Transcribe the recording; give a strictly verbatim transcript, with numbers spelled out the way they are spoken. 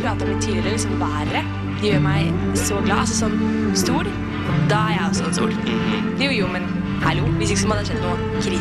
pratet om litt tidligere, liksom været. De gjør meg så glad. Altså sånn stol, da er jeg også en stol. Jo, jo, men hallo, hvis ikke så må det ha skjedd noe krise.